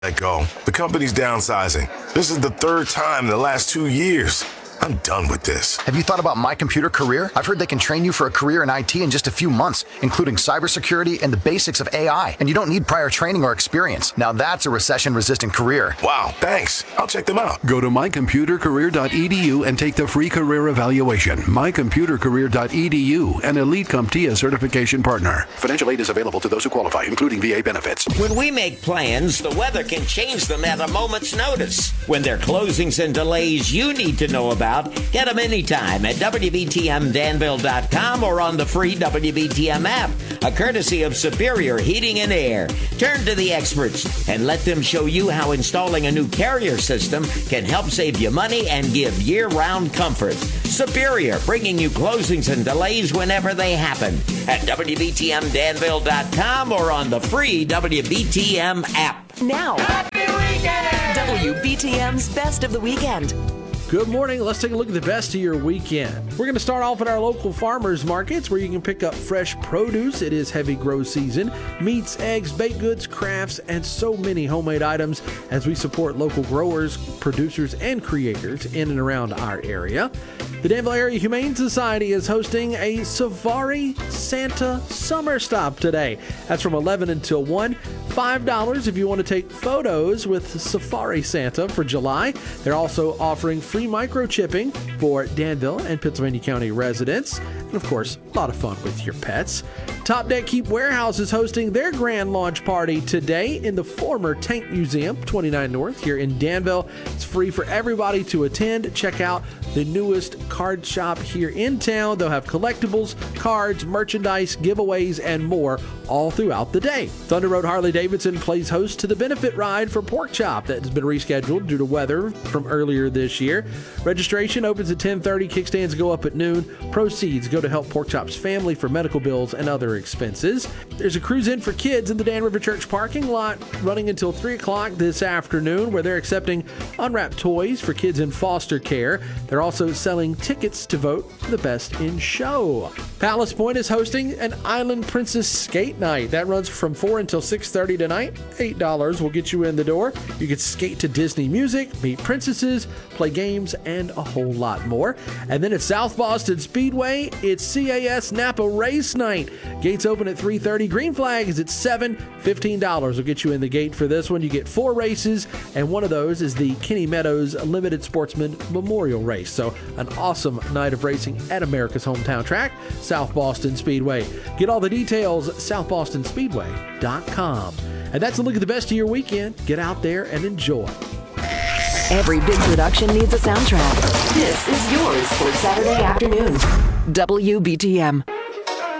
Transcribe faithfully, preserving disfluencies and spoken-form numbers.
Let go. The company's downsizing. This is the third time in the last two years. I'm done with this. Have you thought about My Computer Career? I've heard they can train you for a career in I T in just a few months, including cybersecurity and the basics of A I. And you don't need prior training or experience. Now that's a recession-resistant career. Wow, thanks. I'll check them out. Go to my computer career dot e d u and take the free career evaluation. my computer career dot e d u, an Elite CompTIA certification partner. Financial aid is available to those who qualify, including V A benefits. When we make plans, the weather can change them at a moment's notice. When there are closings and delays you need to know about, get them anytime at W B T M Danville dot com or on the free W B T M app, a courtesy of Superior Heating and Air. Turn to the experts and let them show you how installing a new carrier system can help save you money and give year-round comfort. Superior, bringing you closings and delays whenever they happen at W B T M Danville dot com or on the free W B T M app. Now, Happy weekend! W B T M's Best of the Weekend. Good morning. Let's take a look at the best of your weekend. We're going to start off at our local farmers markets where you can pick up fresh produce. It is heavy grow season. Meats, eggs, baked goods, crafts, and so many homemade items as we support local growers, producers, and creators in and around our area. The Danville Area Humane Society is hosting a Safari Santa Summer Stop today. That's from eleven until one. five dollars if you want to take photos with Safari Santa for July. They're also offering free microchipping for Danville and Pennsylvania County residents. And of course, a lot of fun with your pets. Top Deck Keep Warehouse is hosting their grand launch party today in the former Tank Museum, twenty-nine North here in Danville. It's free for everybody to attend. Check out the newest card shop here in town. They'll have collectibles, cards, merchandise, giveaways, and more all throughout the day. Thunder Road Harley-Davidson plays host to the benefit ride for Pork Chop that has been rescheduled due to weather from earlier this year. Registration opens at ten thirty. Kickstands go up at noon. Proceeds go to help Pork Chop's family for medical bills and other expenses. There's a cruise in for kids in the Dan River Church parking lot running until three o'clock this afternoon where they're accepting unwrapped toys for kids in foster care. They're also selling tickets to vote for the best in show. Palace Point is hosting an Island Princess Skate Night. That runs from four until six thirty tonight. eight dollars will get you in the door. You can skate to Disney music, meet princesses, play games, and a whole lot more. And then at South Boston Speedway, it's C A S Napa Race Night. Gates open at three thirty. Green Flag is at seven. fifteen dollars will get you in the gate for this one. You get four races, and one of those is the Kenny Meadows Limited Sportsman Memorial Race. So an awesome night of racing at America's hometown track, South Boston Speedway. Get all the details, south boston speedway dot com. And that's a look at the best of your weekend. Get out there and enjoy. Every big production needs a soundtrack. This is yours for Saturday afternoon. W B T M.